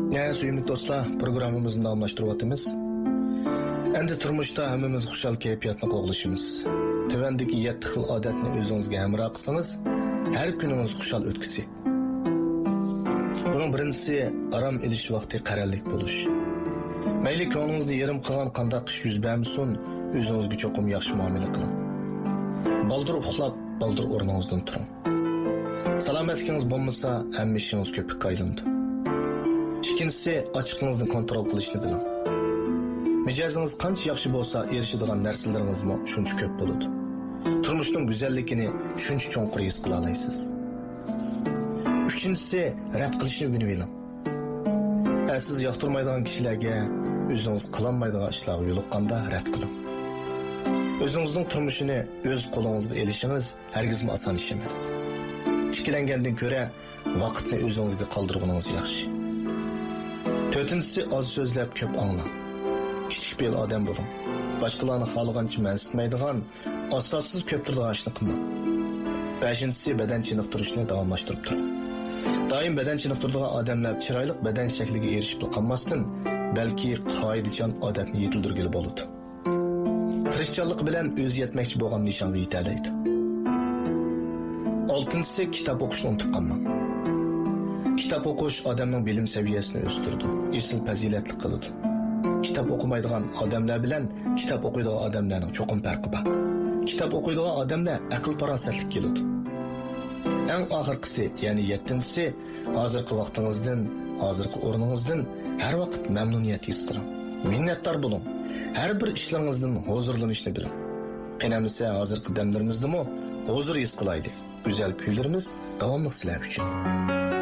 Suyumli do'stlar, programmamizni davomlashtiryapmiz. Endi turmushda hammamiz xushal kayfiyatni qo'g'lashimiz. Tuvandagi 7 xil odatni o'zingizga hamroh qilsangiz, har kuningiz xushal o'tkisi. Buning birinchisi aram ilish vaqti qarorlik bo'lish. Mayli ko'nglingizni yerim qilgan qanday ish yuz bermasin, o'zingizga cho'qim yaxshi muomala qiling. Baldir uxlab, baldir o'rningizdan turing. Salomatligingiz bo'lmasa, hamma ishingiz ko'pikka aylandi. İkincisi, açıqlığınızı kontrol qilishni biling. Mijozingiz qancha yaxshi bo'lsa, erishadigan narsalarıngiz mo shuncha ko'p bo'ladi. Turmushning go'zalligini shuncha cho'nqur his qila olasiz. Uchinchisi, rad qilishni o'rganing. Siz yoqtirmaydigan kishilarga, o'zingiz qilolmaydigan ishlarga yo'liqqanda rad qiling. O'zingizning turmushini o'z qo'lingizga elishingiz hargizmi oson ish emas. Ikkilangandan ko'ra, vaqtni o'zingizga qoldirganingiz yaxshi. To'rtinchisi, oz so'zlab ko'p anglang. Kichik bir odam bo'ling. Boshqalarni xohlagancha mansitmaydigan, asossiz ko'p turadigan ishni qilmang. Beshinchisi, badan chiniqtirishni davomlashtirib turing. Doim badan chiniqtiradigan odamlar chiroyli badan shakliga erishib qolmasdan, balki qoidachan odatni yetildirgili bo'ladi. Tirishchanlik bilan o'zi yetmoqchi bo'lgan nishonga yetalaydi. Oltinchisi, kitob o'qishni unutib qolmang. Kitap o'qish odamning bilim saviyasini o'stirdi, esil fazilatli qiladi. Kitap o'qimaydigan odamlar bilan kitap o'qiydigan odamlarning cho'qim farqi bor. Kitap o'qiydigan odamlar aql farosatli keladi. Eng oxirgisi, ya'ni 7-si, hozirgi vaqtingizdan, hozirgi o'rningizdan har vaqt mamnuniyat his qiling. Minnatdor bo'ling. Har bir ishlaringizdan huzurlanishni biling. Qanamisa hozirgi damlarimizda huzur his qilaylik. Go'zal kuylarimiz davomli sizlar uchun.